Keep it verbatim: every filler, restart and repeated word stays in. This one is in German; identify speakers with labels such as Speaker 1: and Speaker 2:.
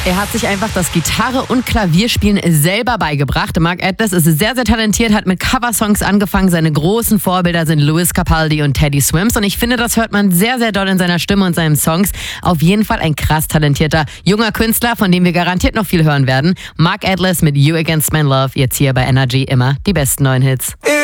Speaker 1: Er hat sich einfach das Gitarre- und Klavierspielen selber beigebracht. Mark Atlas ist sehr, sehr talentiert, hat mit Coversongs angefangen. Seine großen Vorbilder sind Lewis Capaldi und Teddy Swims. Und ich finde, das hört man sehr, sehr doll in seiner Stimme und seinen Songs. Auf jeden Fall ein krass talentierter junger Künstler, von dem wir garantiert noch viel hören werden. Mark Atlas mit You Against My Love. Jetzt hier bei Energy immer die besten neuen Hits.